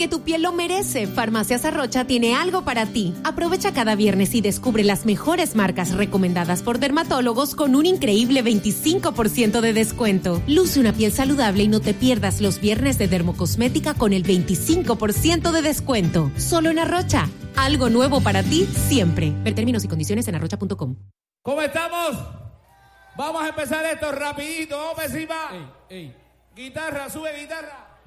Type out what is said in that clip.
Porque tu piel lo merece. Farmacias Arrocha tiene algo para ti. Aprovecha cada viernes y descubre las mejores marcas recomendadas por dermatólogos con un increíble 25% de descuento. Luce una piel saludable y no te pierdas los viernes de dermocosmética con el 25% de descuento. Solo en Arrocha. Algo nuevo para ti siempre. Ver términos y condiciones en arrocha.com. ¿Cómo estamos? Vamos a empezar esto rapidito. Vamos encima. Guitarra, sube guitarra.